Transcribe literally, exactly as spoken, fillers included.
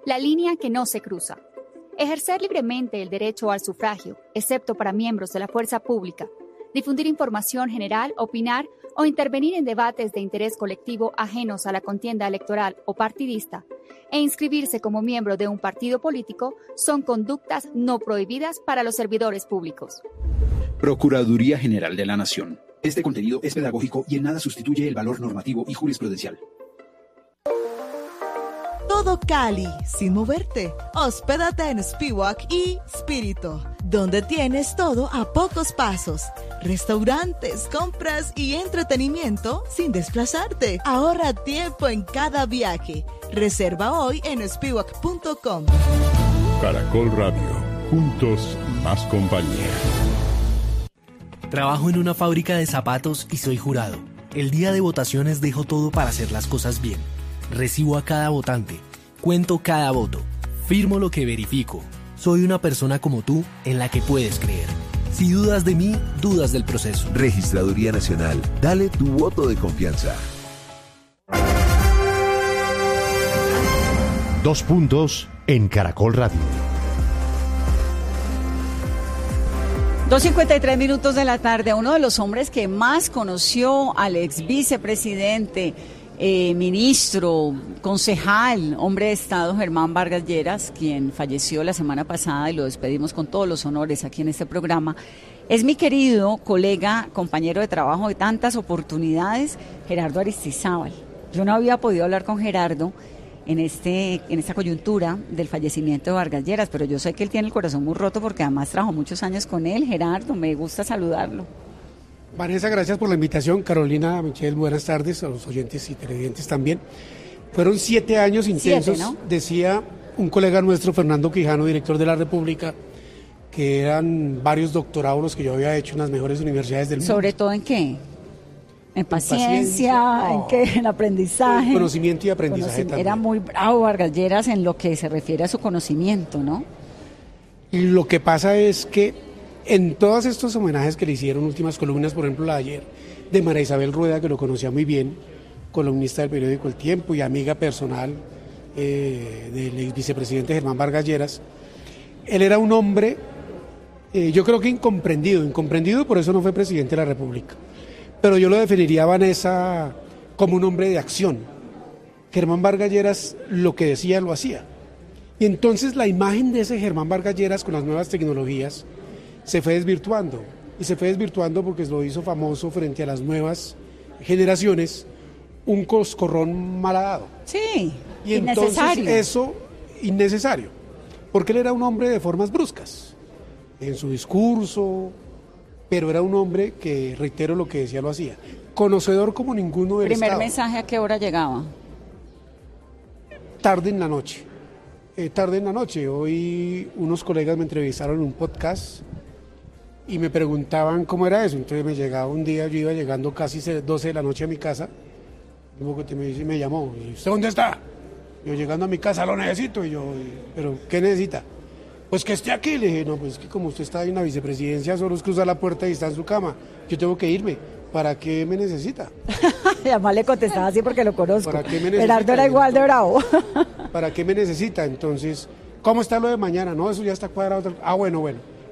la línea que no se cruza. Ejercer libremente el derecho al sufragio, excepto para miembros de la fuerza pública, difundir información general, opinar o intervenir en debates de interés colectivo ajenos a la contienda electoral o partidista, e inscribirse como miembro de un partido político son conductas no prohibidas para los servidores públicos. Procuraduría General de la Nación. Este contenido es pedagógico y en nada sustituye el valor normativo y jurisprudencial. Todo Cali, sin moverte. Hospédate en Spiwak y Spirito, donde tienes todo a pocos pasos. Restaurantes, compras y entretenimiento sin desplazarte. Ahorra tiempo en cada viaje. Reserva hoy en spiwak punto com. Caracol Radio. Juntos, más compañía. Trabajo en una fábrica de zapatos y soy jurado. El día de votaciones dejo todo para hacer las cosas bien. Recibo a cada votante, cuento cada voto, firmo lo que verifico. Soy una persona como tú en la que puedes creer. Si dudas de mí, dudas del proceso. Registraduría Nacional, dale tu voto de confianza. Dos puntos en Caracol Radio. dos cincuenta y tres minutos de la tarde. Uno de los hombres que más conoció al ex vicepresidente, eh, ministro, concejal, hombre de Estado, Germán Vargas Lleras, quien falleció la semana pasada y lo despedimos con todos los honores aquí en este programa, es mi querido colega, compañero de trabajo de tantas oportunidades, Gerardo Aristizábal. Yo no había podido hablar con Gerardo en este en esta coyuntura del fallecimiento de Vargas Lleras, pero yo sé que él tiene el corazón muy roto porque además trabajó muchos años con él. Gerardo, me gusta saludarlo. Vanessa, gracias por la invitación. Carolina, Michelle, buenas tardes, a los oyentes y televidentes también. Fueron siete años intensos, siete, ¿no? Decía un colega nuestro, Fernando Quijano, director de La República, que eran varios doctorados los que yo había hecho en las mejores universidades del mundo. ¿Sobre todo en qué? En paciencia, oh. ¿En qué? En aprendizaje. En conocimiento y aprendizaje Conocimiento. También. Era muy bravo Vargas Lleras en lo que se refiere a su conocimiento, ¿no? Y lo que pasa es que en todos estos homenajes que le hicieron, últimas columnas, por ejemplo la de ayer, de María Isabel Rueda, que lo conocía muy bien, columnista del periódico El Tiempo y amiga personal eh, del ex vicepresidente Germán Vargas Lleras, él era un hombre, eh, yo creo que incomprendido, incomprendido y por eso no fue presidente de la República. Pero yo lo definiría, Vanessa, como un hombre de acción. Germán Vargas Lleras lo que decía lo hacía. Y entonces la imagen de ese Germán Vargas Lleras con las nuevas tecnologías se fue desvirtuando. Y se fue desvirtuando porque lo hizo famoso frente a las nuevas generaciones, un coscorrón malhadado. Sí, y entonces eso, innecesario. Porque él era un hombre de formas bruscas. En su discurso, pero era un hombre que, reitero lo que decía, lo hacía. Conocedor como ninguno del ¿Primer Estado. mensaje a qué hora llegaba? Tarde en la noche. Eh, tarde en la noche. Hoy unos colegas me entrevistaron en un podcast y me preguntaban cómo era eso. Entonces me llegaba un día, yo iba llegando casi doce de la noche a mi casa. Me, dice, me llamó, ¿y usted dónde está? Yo llegando a mi casa, lo necesito. Y yo, ¿pero qué necesita? Pues que esté aquí. Le dije, no, pues es que como usted está en la vicepresidencia, solo es cruzar la puerta y está en su cama. Yo tengo que irme. ¿Para qué me necesita? Y además le contestaba así porque lo conozco. ¿Para qué me necesita? Gerardo era igual de bravo. ¿Para qué me necesita? Entonces, ¿cómo está lo de mañana? No, eso ya está cuadrado. Ah, bueno, bueno.